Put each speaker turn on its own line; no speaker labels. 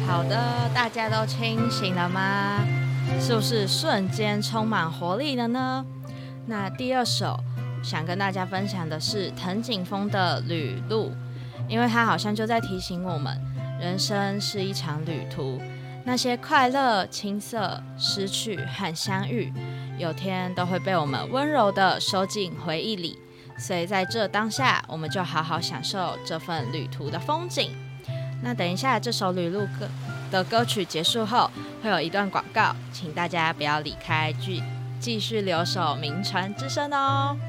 好的，大家都清醒了吗？是不是瞬间充满活力了呢？那第二首想跟大家分享的是藤井风的《旅路》，因为它好像就在提醒我们，人生是一场旅途，那些快乐、青涩、失去和相遇，有天都会被我们温柔地收进回忆里。所以在这当下，我们就好好享受这份旅途的风景。那等一下这首旅路的歌曲结束后，会有一段广告，请大家不要离开，继续留守名传之声哦。